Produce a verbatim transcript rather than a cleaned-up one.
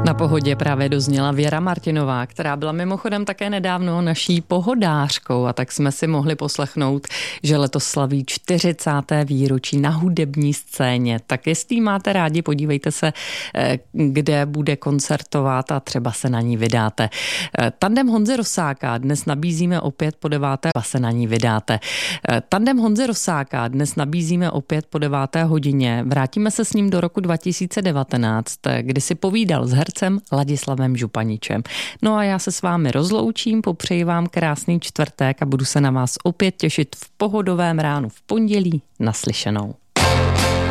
Na Pohodě právě dozněla Věra Martinová, která byla mimochodem také nedávno naší pohodářkou, a tak jsme si mohli poslechnout, že letos slaví čtyřicáté výročí na hudební scéně. Tak jestli máte rádi, podívejte se, kde bude koncertovat a třeba se na ní vydáte. Tandem Honzy Rosáka dnes nabízíme opět po deváté, a se na ní vydáte. Tandem Honzy Rosáka dnes nabízíme opět po deváté hodině. Vrátíme se s ním do roku dva tisíce devatenáct, kdy si povídal s hercem Ladislavem Županičem. No a já se s vámi rozloučím, popřeji vám krásný čtvrtek a budu se na vás opět těšit v pohodovém ránu v pondělí. Naslyšenou.